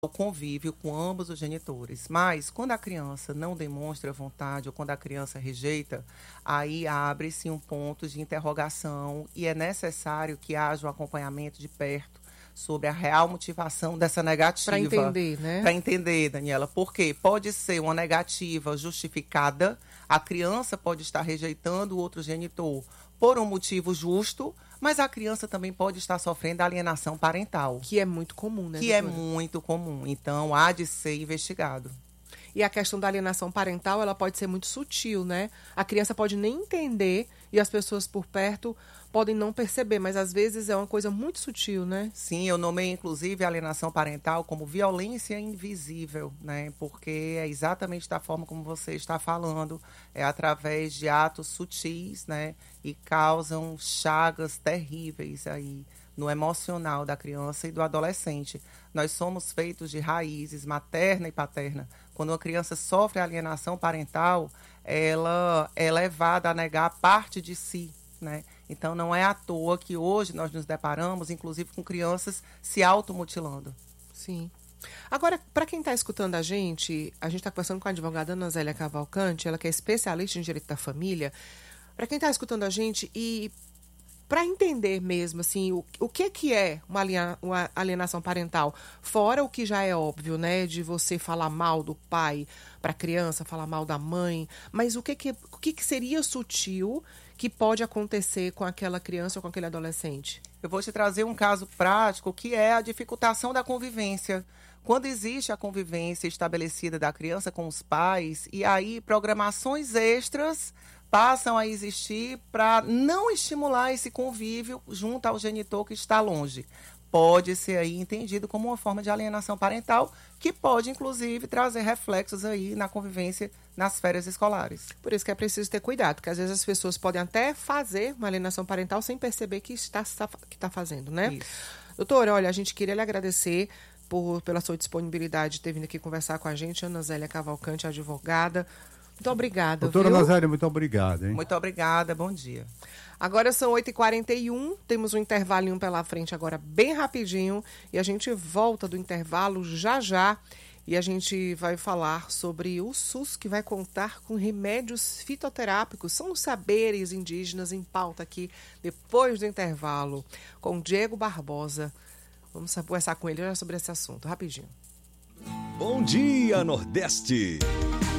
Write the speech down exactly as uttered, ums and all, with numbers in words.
o convívio com ambos os genitores. Mas, quando a criança não demonstra vontade ou quando a criança rejeita, aí abre-se um ponto de interrogação e é necessário que haja um acompanhamento de perto sobre a real motivação dessa negativa. Para entender, né? Para entender, Daniela. Porque pode ser uma negativa justificada, a criança pode estar rejeitando o outro genitor por um motivo justo, mas a criança também pode estar sofrendo alienação parental. Que é muito comum, né, Que doutora? é muito comum. Então, há de ser investigado. E a questão da alienação parental, ela pode ser muito sutil, né? A criança pode nem entender e as pessoas por perto podem não perceber, mas às vezes é uma coisa muito sutil, né? Sim, eu nomeei inclusive a alienação parental como violência invisível, né? Porque é exatamente da forma como você está falando, é através de atos sutis, né? E causam chagas terríveis aí no emocional da criança e do adolescente. Nós somos feitos de raízes materna e paterna. Quando uma criança sofre alienação parental, ela é levada a negar parte de si, né? Então, não é à toa que hoje nós nos deparamos, inclusive, com crianças se automutilando. Sim. Agora, para quem está escutando a gente, a gente está conversando com a advogada Ana Zélia Cavalcante, ela que é especialista em direito da família. Para quem está escutando a gente e para entender mesmo, assim, o, o que, que é uma, alien, uma alienação parental, fora o que já é óbvio, né, de você falar mal do pai para a criança, falar mal da mãe, mas o que, que, o que, que seria sutil que pode acontecer com aquela criança ou com aquele adolescente? Eu vou te trazer um caso prático, que é a dificultação da convivência. Quando existe a convivência estabelecida da criança com os pais, e aí programações extras passam a existir para não estimular esse convívio junto ao genitor que está longe. Pode ser aí entendido como uma forma de alienação parental, que pode, inclusive, trazer reflexos aí na convivência nas férias escolares. Por isso que é preciso ter cuidado, porque às vezes as pessoas podem até fazer uma alienação parental sem perceber que está, que está fazendo, né? Isso. Doutora, olha, a gente queria lhe agradecer por, pela sua disponibilidade de ter vindo aqui conversar com a gente, Ana Zélia Cavalcante, advogada. Muito obrigada, Doutora viu? Ana Zélia, muito obrigado, hein? Muito obrigada, bom dia. Agora são oito e quarenta e um, temos um intervalinho pela frente agora bem rapidinho e a gente volta do intervalo já já e a gente vai falar sobre o SUS que vai contar com remédios fitoterápicos. São os saberes indígenas em pauta aqui depois do intervalo com Diego Barbosa. Vamos conversar com ele já sobre esse assunto, rapidinho. Bom dia, Nordeste!